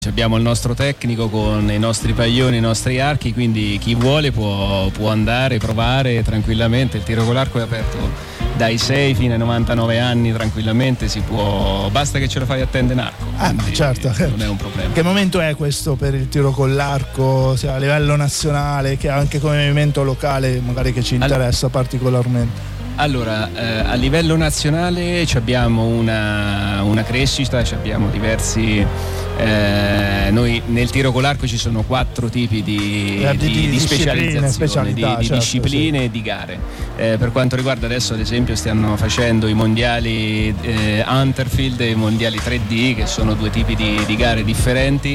Abbiamo il nostro tecnico con i nostri paglioni, i nostri archi, quindi chi vuole può andare, provare tranquillamente. Il tiro con l'arco è aperto dai 6 fino ai 99 anni tranquillamente, basta che ce lo fai a tende in arco, certo. Non è un problema. Che momento è questo per il tiro con l'arco, sia a livello nazionale che anche come movimento locale, magari che ci interessa particolarmente? Allora, a livello nazionale abbiamo una crescita, abbiamo diversi. Noi nel tiro con l'arco ci sono 4 tipi di specializzazione, di discipline e di gare. Per quanto riguarda adesso, ad esempio, stiamo facendo i mondiali Hunterfield e i mondiali 3D, che sono 2 tipi di gare differenti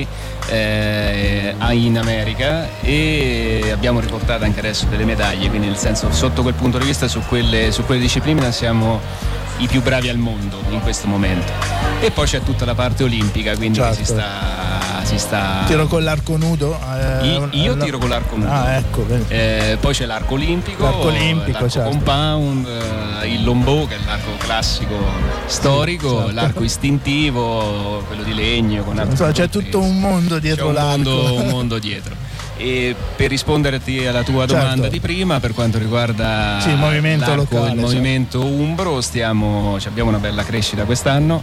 in America, e abbiamo riportato anche adesso delle medaglie, quindi nel senso, sotto quel punto di vista, su quelle discipline siamo i più bravi al mondo in questo momento. E poi c'è tutta la parte olimpica, quindi si sta. Tiro con l'arco nudo? Io tiro con l'arco nudo. Ecco, poi c'è l'arco olimpico, l'arco compound, il lombo, che è l'arco classico storico, certo. L'arco istintivo, quello di legno con altri. C'è tutto un mondo dietro l'arco. Un mondo dietro. E per risponderti alla tua domanda di prima, per quanto riguarda il movimento locale, il movimento umbro, abbiamo una bella crescita quest'anno,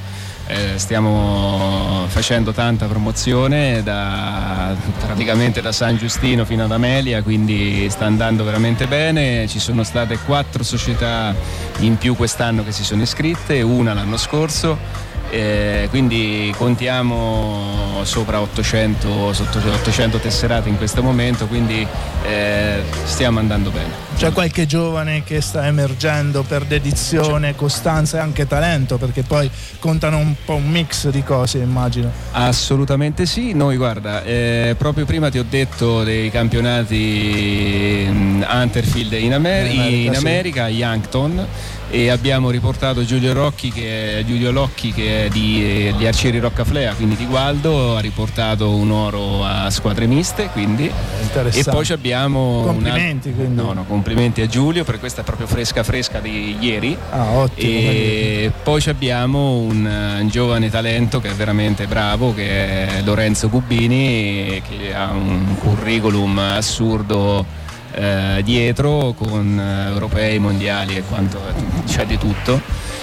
stiamo facendo tanta promozione praticamente da San Giustino fino ad Amelia, quindi sta andando veramente bene. Ci sono state 4 società in più quest'anno che si sono iscritte, una l'anno scorso. Quindi contiamo sopra 800 tesserate in questo momento, quindi stiamo andando bene. C'è qualche giovane che sta emergendo per dedizione, costanza e anche talento, perché poi contano un po' un mix di cose, immagino. Assolutamente sì. Noi, guarda, proprio prima ti ho detto dei campionati Hunterfield in America, a Yankton, e abbiamo riportato Giulio Locchi che è di Arcieri Roccaflea, quindi di Gualdo, ha riportato un oro a squadre miste, quindi. E poi abbiamo complimenti a Giulio, per questa è proprio fresca di ieri. Ottimo. E poi abbiamo un giovane talento che è veramente bravo, che è Lorenzo Gubini, che ha un curriculum assurdo dietro, con europei, mondiali e quanto c'è di tutto.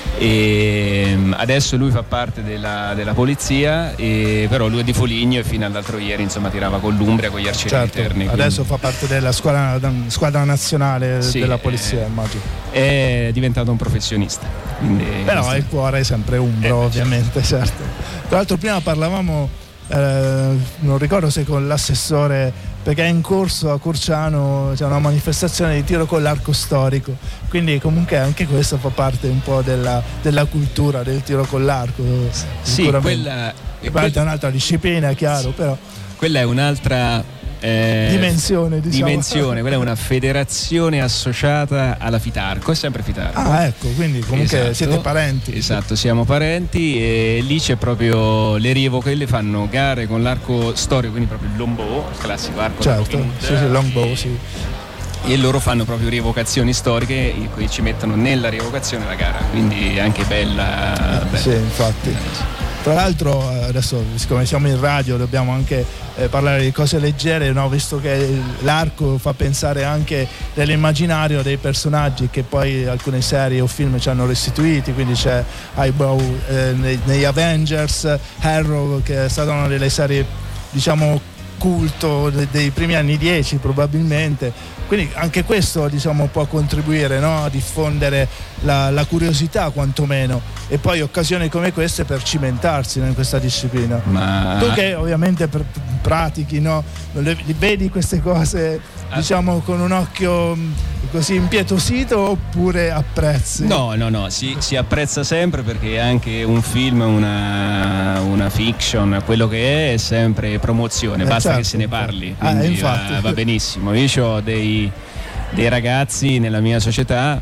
E adesso lui fa parte della polizia, però lui è di Foligno e fino all'altro ieri tirava con l'Umbria, con gli arcieri interni. Adesso fa parte della squadra nazionale della polizia, immagino. È diventato un professionista, però il cuore è sempre umbro, ovviamente, certo. Tra l'altro prima parlavamo, non ricordo se con l'assessore, perché è in corso a Curciano, c'è una manifestazione di tiro con l'arco storico, quindi comunque anche questo fa parte un po' della cultura del tiro con l'arco. Sì, quella è un'altra disciplina, è chiaro, però quella è un'altra dimensione, quella è una federazione associata alla Fitarco, è sempre Fitarco. Ecco, quindi comunque siete parenti. Esatto, siamo parenti, e lì c'è proprio le rievoche, le fanno gare con l'arco storico, quindi proprio il longbow, il classico arco. Certo, longbow, e loro fanno proprio rievocazioni storiche, e poi ci mettono nella rievocazione la gara, quindi è anche bella. Sì, infatti. Tra l'altro adesso, siccome siamo in radio, dobbiamo anche parlare di cose leggere, no? Visto che l'arco fa pensare anche nell'immaginario dei personaggi che poi alcune serie o film ci hanno restituiti, quindi c'è Eyebrow negli Avengers, Arrow, che è stata una delle serie, diciamo, culto dei primi anni 10 probabilmente, quindi anche questo, diciamo, può contribuire, no? A diffondere la curiosità quantomeno, e poi occasioni come queste per cimentarsi in questa disciplina. Tu che ovviamente pratichi, no? Vedi queste cose, diciamo, con un occhio così impietosito, oppure apprezzi? No, si apprezza sempre, perché anche un film, una fiction, quello che è sempre promozione, basta che se ne parli, quindi va benissimo. Io ho dei ragazzi nella mia società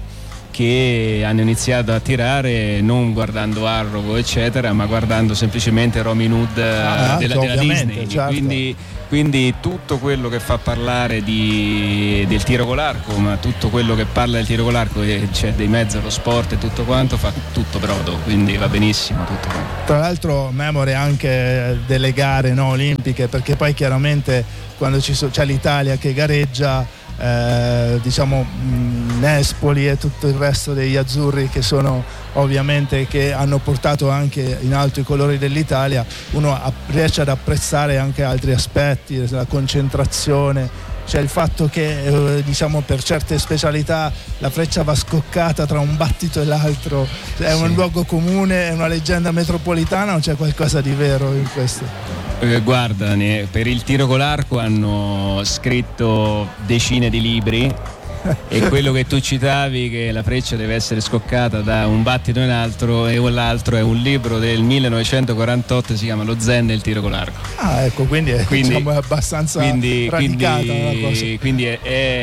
che hanno iniziato a tirare non guardando Arrow eccetera, ma guardando semplicemente Robin Hood della Disney, certo. quindi tutto quello che fa parlare del tiro con l'arco, ma tutto quello che parla del tiro con l'arco e c'è di mezzo lo sport e tutto quanto, fa tutto brodo, quindi va benissimo tutto quanto. Tra l'altro memore anche delle gare, no, olimpiche, perché poi chiaramente quando c'è l'Italia che gareggia, diciamo Nespoli e tutto il resto degli azzurri che sono ovviamente, che hanno portato anche in alto i colori dell'Italia, uno riesce ad apprezzare anche altri aspetti, la concentrazione. C'è il fatto che diciamo per certe specialità la freccia va scoccata tra un battito e l'altro, è un luogo comune, è una leggenda metropolitana o c'è qualcosa di vero in questo? Guarda, per il tiro con l'arco hanno scritto decine di libri e quello che tu citavi, che la freccia deve essere scoccata da un battito in altro, e l'altro è un libro del 1948, si chiama Lo Zen del tiro con l'arco. Ah, ecco, quindi diciamo, è abbastanza radicata la cosa. Quindi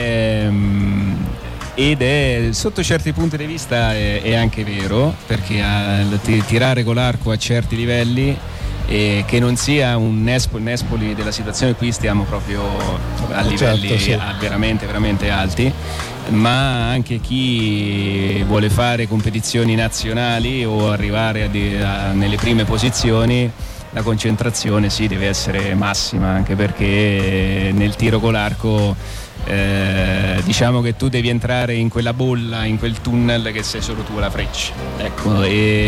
ed è sotto certi punti di vista è anche vero, perché tirare con l'arco a certi livelli, e che non sia un Nespoli della situazione qui, stiamo proprio a livelli veramente veramente alti, ma anche chi vuole fare competizioni nazionali o arrivare nelle prime posizioni, la concentrazione deve essere massima, anche perché nel tiro con l'arco diciamo che tu devi entrare in quella bolla, in quel tunnel che sei solo tu la freccia, ecco,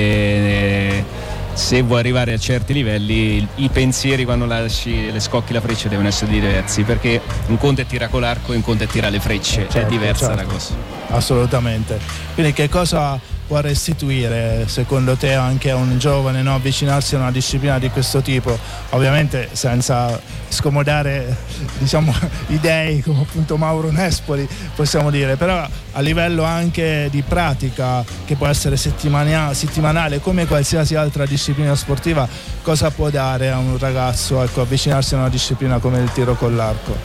e se vuoi arrivare a certi livelli i pensieri quando le scocchi la freccia devono essere diversi, perché un conto è tirare con l'arco e un conto è tirare le frecce, è diversa la cosa. Assolutamente. Quindi che cosa può restituire secondo te anche a un giovane, no, avvicinarsi a una disciplina di questo tipo, ovviamente senza scomodare, diciamo, i dei come appunto Mauro Nespoli, possiamo dire, però a livello anche di pratica, che può essere settimanale come qualsiasi altra disciplina sportiva, cosa può dare a un ragazzo, ecco, avvicinarsi a una disciplina come il tiro con l'arco?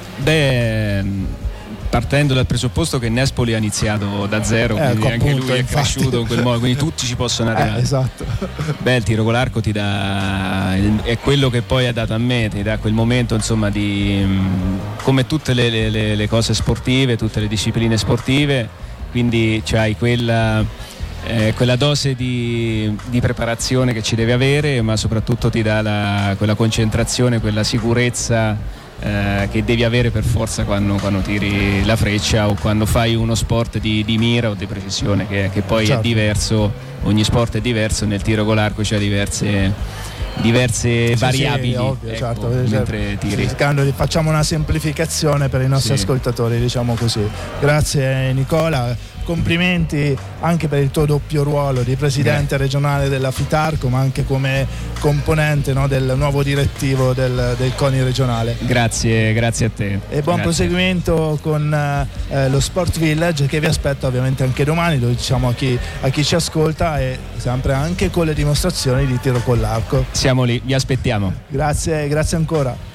Partendo dal presupposto che Nespoli ha iniziato da zero, quindi anche lui è cresciuto in quel modo, quindi tutti ci possono arrivare. Esatto. Il tiro con l'arco ti dà, è quello che poi ha dato a me, ti dà quel momento, insomma, di come tutte le cose sportive, tutte le discipline sportive, quindi c'hai quella dose di preparazione che ci devi avere, ma soprattutto ti dà quella concentrazione, quella sicurezza che devi avere per forza quando tiri la freccia o quando fai uno sport di mira o di precisione, che poi è diverso, ogni sport è diverso, nel tiro con l'arco c'è diverse variabili, ovvio, ecco, mentre tiri. Facciamo una semplificazione per i nostri ascoltatori, diciamo così. Grazie Nicola, complimenti anche per il tuo doppio ruolo di presidente regionale della Fitarco, ma anche come componente, no, del nuovo direttivo del CONI regionale. Grazie a te e buon proseguimento con lo Sport Village, che vi aspetta ovviamente anche domani, lo diciamo a chi ci ascolta, e sempre anche con le dimostrazioni di tiro con l'arco. Siamo lì, vi aspettiamo. Grazie ancora.